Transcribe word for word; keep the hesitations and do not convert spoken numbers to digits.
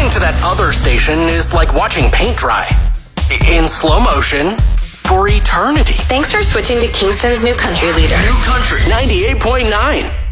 Listening to that other station is like watching paint dry. In slow motion for eternity. Thanks for switching to Kingston's new country leader. New country ninety-eight point nine.